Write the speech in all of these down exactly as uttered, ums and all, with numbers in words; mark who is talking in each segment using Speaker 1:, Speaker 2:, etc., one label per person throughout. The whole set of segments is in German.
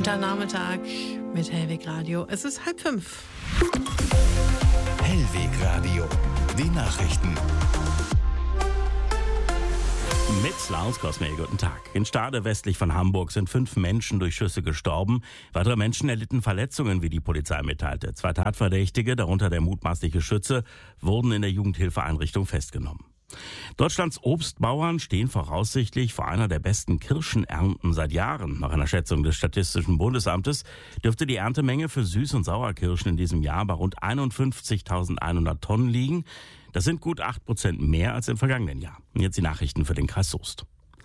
Speaker 1: Guter Nachmittag mit Hellweg Radio. Es ist halb fünf.
Speaker 2: Hellweg Radio, die Nachrichten.
Speaker 3: Mit Lars Kosmel, guten Tag. In Stade westlich von Hamburg sind fünf Menschen durch Schüsse gestorben. Weitere Menschen erlitten Verletzungen, wie die Polizei mitteilte. Zwei Tatverdächtige, darunter der mutmaßliche Schütze, wurden in der Jugendhilfeeinrichtung festgenommen. Deutschlands Obstbauern stehen voraussichtlich vor einer der besten Kirschenernten seit Jahren. Nach einer Schätzung des Statistischen Bundesamtes dürfte die Erntemenge für Süß- und Sauerkirschen in diesem Jahr bei rund einundfünfzigtausendeinhundert Tonnen liegen. Das sind gut acht Prozent mehr als im vergangenen Jahr. Und jetzt die Nachrichten für den Kreis Soest.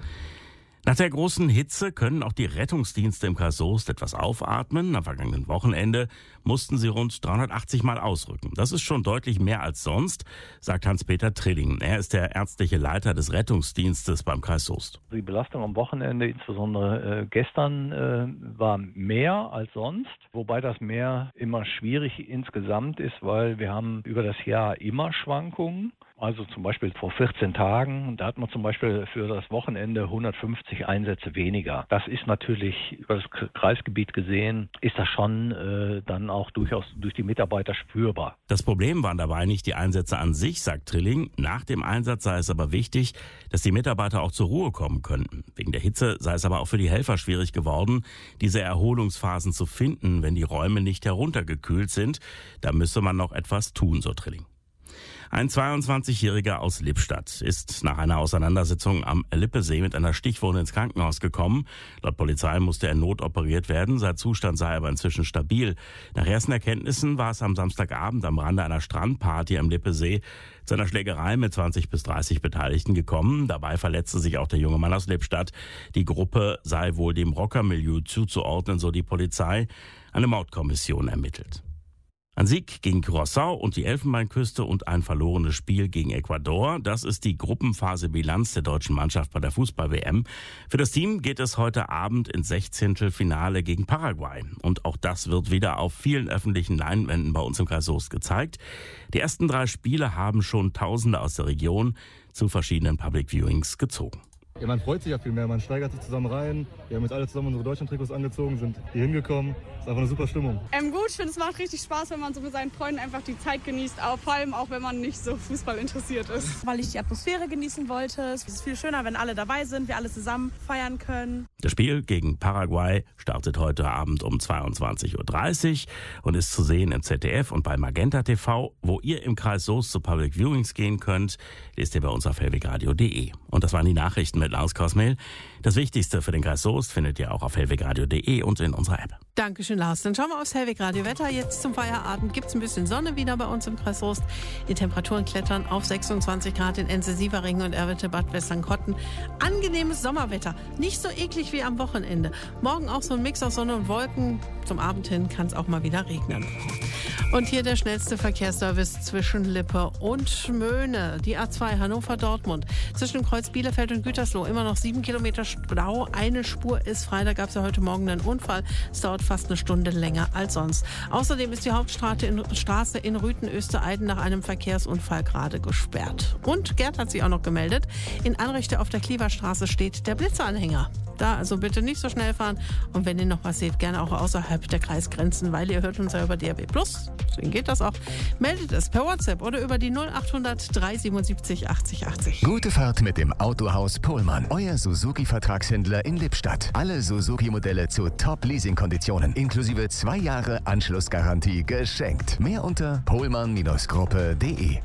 Speaker 3: Nach der großen Hitze können auch die Rettungsdienste im Kreis Soest etwas aufatmen. Am vergangenen Wochenende mussten sie rund dreihundertachtzig Mal ausrücken. Das ist schon deutlich mehr als sonst, sagt Hans-Peter Trilling. Er ist der ärztliche Leiter des Rettungsdienstes beim Kreis Soest.
Speaker 4: Die Belastung am Wochenende, insbesondere äh, gestern, äh, war mehr als sonst. Wobei das mehr immer schwierig insgesamt ist, weil wir haben über das Jahr immer Schwankungen. Also zum Beispiel vor vierzehn Tagen, da hat man zum Beispiel für das Wochenende hundertfünfzig Einsätze weniger. Das ist natürlich über das Kreisgebiet gesehen, ist das schon äh, dann auch durchaus durch die Mitarbeiter spürbar.
Speaker 3: Das Problem waren dabei nicht die Einsätze an sich, sagt Trilling. Nach dem Einsatz sei es aber wichtig, dass die Mitarbeiter auch zur Ruhe kommen könnten. Wegen der Hitze sei es aber auch für die Helfer schwierig geworden, diese Erholungsphasen zu finden, wenn die Räume nicht heruntergekühlt sind. Da müsse man noch etwas tun, so Trilling. Ein zweiundzwanzigjähriger aus Lippstadt ist nach einer Auseinandersetzung am Lippesee mit einer Stichwunde ins Krankenhaus gekommen. Laut Polizei musste er notoperiert werden. Sein Zustand sei aber inzwischen stabil. Nach ersten Erkenntnissen war es am Samstagabend am Rande einer Strandparty am Lippesee zu einer Schlägerei mit zwanzig bis dreißig Beteiligten gekommen. Dabei verletzte sich auch der junge Mann aus Lippstadt. Die Gruppe sei wohl dem Rockermilieu zuzuordnen, so die Polizei. Eine Mordkommission ermittelt. Ein Sieg gegen Curaçao und die Elfenbeinküste und ein verlorenes Spiel gegen Ecuador. Das ist die Gruppenphase-Bilanz der deutschen Mannschaft bei der Fußball-W M. Für das Team geht es heute Abend ins Sechzehntelfinale gegen Paraguay. Und auch das wird wieder auf vielen öffentlichen Leinwänden bei uns im Kreis Soest gezeigt. Die ersten drei Spiele haben schon Tausende aus der Region zu verschiedenen Public Viewings gezogen.
Speaker 5: Ja, man freut sich ja viel mehr, man steigert sich zusammen rein. Wir haben jetzt alle zusammen unsere Deutschland-Trikots angezogen, sind hier hingekommen. Es ist einfach eine super Stimmung.
Speaker 6: Ähm, gut, ich finde, es macht richtig Spaß, wenn man so mit seinen Freunden einfach die Zeit genießt, auch, vor allem auch, wenn man nicht so Fußball interessiert ist.
Speaker 7: Weil ich die Atmosphäre genießen wollte. Es ist viel schöner, wenn alle dabei sind, wir alle zusammen feiern können.
Speaker 3: Das Spiel gegen Paraguay startet heute Abend um zweiundzwanzig Uhr dreißig und ist zu sehen im Z D F und bei Magenta T V. Wo ihr im Kreis Soest zu Public Viewings gehen könnt, lest ihr bei uns auf hellwegradio punkt de. Und das waren die Nachrichten mit Lars Kosmel. Das Wichtigste für den Kreis Soest findet ihr auch auf hellwegradio punkt de und in unserer App.
Speaker 1: Dankeschön, Lars. Dann schauen wir aufs Hellweg Radio Wetter. Jetzt zum Feierabend gibt es ein bisschen Sonne wieder bei uns im Kreis Soest. Die Temperaturen klettern auf sechsundzwanzig Grad in Ense-Sievering und Erwitte-Bad Westernkotten. Angenehmes Sommerwetter. Nicht so eklig wie am Wochenende. Morgen auch so ein Mix aus Sonne und Wolken. Zum Abend hin kann es auch mal wieder regnen. Und hier der schnellste Verkehrsservice zwischen Lippe und Möhne. Die A zwei Hannover-Dortmund. Zwischen Kreuz Bielefeld und Gütersloh immer noch sieben Kilometer Stau. Eine Spur ist frei. Da gab es ja heute Morgen einen Unfall. Es dauert fast eine Stunde länger als sonst. Außerdem ist die Hauptstraße in, Straße in Rüthen-Österreiden nach einem Verkehrsunfall gerade gesperrt. Und Gerd hat sich auch noch gemeldet. In Anrichte auf der Klieverstraße steht der Blitzeranhänger. Da also bitte nicht so schnell fahren. Und wenn ihr noch was seht, gerne auch außerhalb der Kreisgrenzen, weil ihr hört uns ja über D A B plus. Deswegen geht das auch. Meldet es per WhatsApp oder über die null achthundert dreihundertsiebenundsiebzig achtzig achtzig.
Speaker 2: Gute Fahrt mit dem Autohaus Pohlmann. Euer Suzuki-Vertragshändler in Lippstadt. Alle Suzuki-Modelle zu Top-Leasing-Konditionen. Inklusive zwei Jahre Anschlussgarantie geschenkt. Mehr unter pohlmann Gruppe punkt de.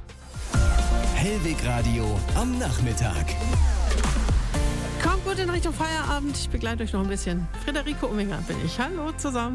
Speaker 2: Hellweg Radio am Nachmittag.
Speaker 1: Kommt gut in Richtung Feierabend. Ich begleite euch noch ein bisschen. Friederike Umminger bin ich. Hallo zusammen.